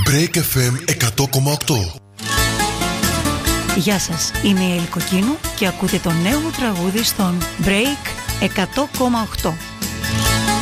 Break FM 100,8. Γεια σας, είμαι η Ελη Κοκκίνου και ακούτε το νέο μου τραγούδι στον Break 100,8.